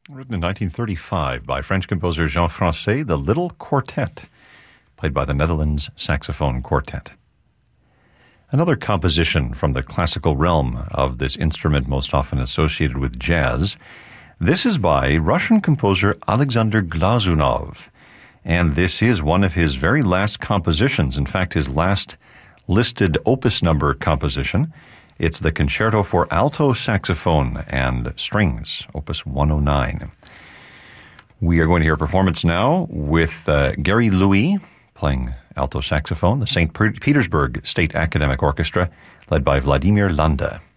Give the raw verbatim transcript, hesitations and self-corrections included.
Written in nineteen thirty-five by French composer Jean Francais, the Little Quartet, played by the Netherlands Saxophone Quartet. Another composition from the classical realm of this instrument most often associated with jazz. This is by Russian composer Alexander Glazunov, and this is one of his very last compositions, in fact, his last listed opus number composition. It's the Concerto for Alto Saxophone and Strings, opus one oh nine. We are going to hear a performance now with uh, Gary Louis playing alto saxophone, the Saint Petersburg State Academic Orchestra, led by Vladimir Landa.